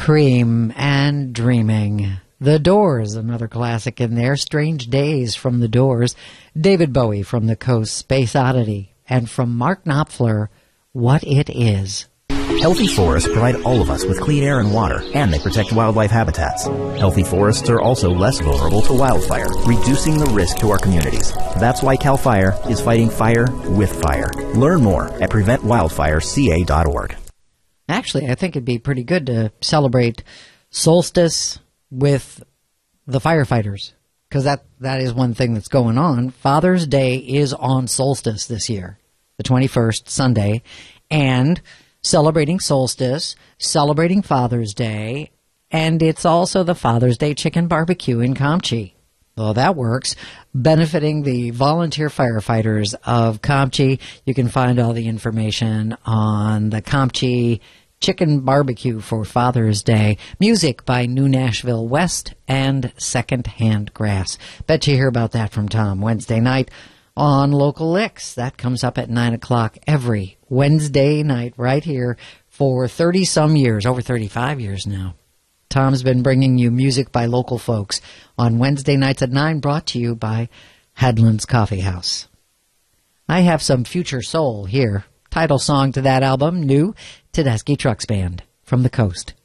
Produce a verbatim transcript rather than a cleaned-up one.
Cream and Dreaming. The Doors, another classic in there. Strange Days from The Doors. David Bowie from The Coast, Space Oddity. And from Mark Knopfler, What It Is. Healthy forests provide all of us with clean air and water, and they protect wildlife habitats. Healthy forests are also less vulnerable to wildfire, reducing the risk to our communities. That's why CAL FIRE is fighting fire with fire. Learn more at prevent wildfire c a dot org. Actually, I think it'd be pretty good to celebrate solstice with the firefighters, because that, that is one thing that's going on. Father's Day is on solstice this year, the twenty-first, Sunday, and celebrating solstice, celebrating Father's Day, and it's also the Father's Day chicken barbecue in Comchi. Well, that works. Benefiting the volunteer firefighters of Comchi. You can find all the information on the Comchi chicken barbecue for Father's Day. Music by New Nashville West and Secondhand Grass. Bet you hear about that from Tom Wednesday night on Local Licks. That comes up at nine o'clock every Wednesday night right here for thirty-some years, over thirty-five years now. Tom's been bringing you music by local folks on Wednesday nights at nine, brought to you by Hadland's Coffee House. I have some Future Soul here. Title song to that album, new Tedeschi Trucks Band from the Coast.